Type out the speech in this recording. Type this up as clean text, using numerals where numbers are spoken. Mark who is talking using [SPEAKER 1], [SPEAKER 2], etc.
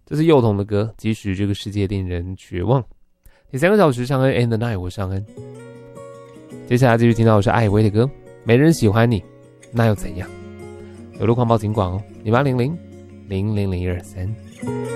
[SPEAKER 1] 这是幼童的歌，即使这个世界令人绝望。第3个小时，尚恩 and the night， 我是尚恩。接下来继续听到的是艾薇的歌，没人喜欢你，那又怎样？有路狂暴警广哦，0800000023。